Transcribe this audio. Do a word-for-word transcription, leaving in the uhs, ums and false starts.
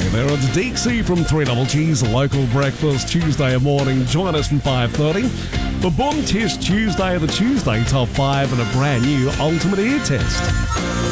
there. It's Dixie from three Double G's Local Breakfast Tuesday morning. Join us from five thirty for Bond Test Tuesday, the Tuesday Top five and a brand new Ultimate Ear Test.